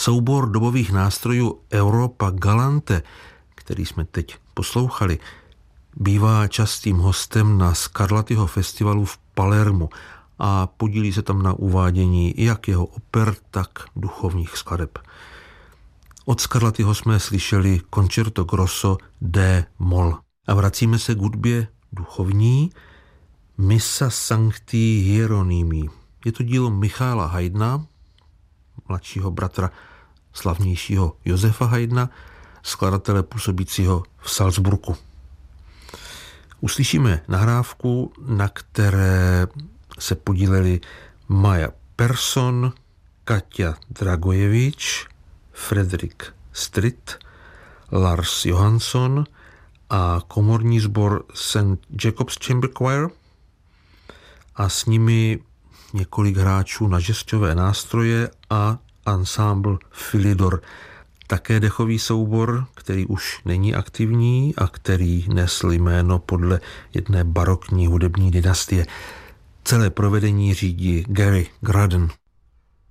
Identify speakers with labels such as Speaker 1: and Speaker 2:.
Speaker 1: Soubor dobových nástrojů Europa Galante, který jsme teď poslouchali, bývá častým hostem na Scarlattiho festivalu v Palermu a podílí se tam na uvádění jak jeho oper, tak duchovních skladeb. Od Scarlattiho jsme slyšeli Concerto Grosso D-moll. A vracíme se k hudbě duchovní, Missa Sancti Hieronymi. Je to dílo Michaela Haydna, mladšího bratra slavnějšího Josefa Haydna, skladatele působícího v Salzburgu. Uslyšíme nahrávku, na které se podíleli Maja Persson, Katia Dragojevič, Fredrik Stritt, Lars Johansson a komorní sbor St. Jacob's Chamber Choir a s nimi několik hráčů na žesťové nástroje a ensemble Philidor, také dechový soubor, který už není aktivní a který nesl jméno podle jedné barokní hudební dynastie. Celé provedení řídí Gary Graden.